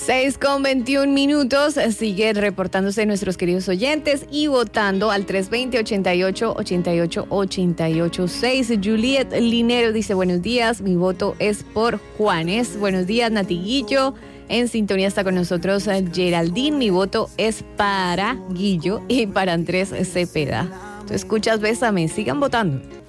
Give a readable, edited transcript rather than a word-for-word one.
6:21. Sigue reportándose nuestros queridos oyentes y votando al 320-88-88-88-6. Juliet Linero dice: buenos días, mi voto es por Juanes. Buenos días, Natiguillo. En sintonía está con nosotros Geraldine. Mi voto es para Guillo y para Andrés Cepeda. Tú escuchas Bésame, sigan votando.